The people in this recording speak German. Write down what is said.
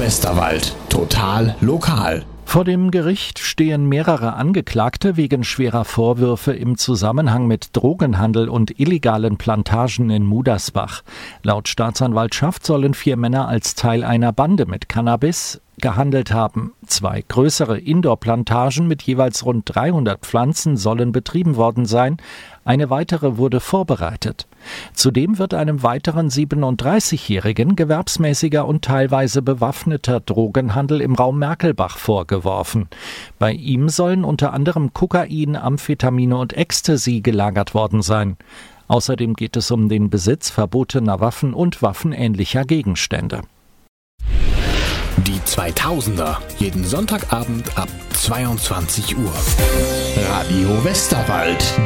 Westerwald. Total lokal. Vor dem Gericht stehen mehrere Angeklagte wegen schwerer Vorwürfe im Zusammenhang mit Drogenhandel und illegalen Plantagen in Mudersbach. Laut Staatsanwaltschaft sollen 4 Männer als Teil einer Bande mit Cannabis gehandelt haben. 2 größere Indoor-Plantagen mit jeweils rund 300 Pflanzen sollen betrieben worden sein. Eine weitere wurde vorbereitet. Zudem wird einem weiteren 37-Jährigen gewerbsmäßiger und teilweise bewaffneter Drogenhandel im Raum Merkelbach vorgeworfen. Bei ihm sollen unter anderem Kokain, Amphetamine und Ecstasy gelagert worden sein. Außerdem geht es um den Besitz verbotener Waffen und waffenähnlicher Gegenstände. Die 2000er, jeden Sonntagabend ab 22 Uhr. Radio Westerwald,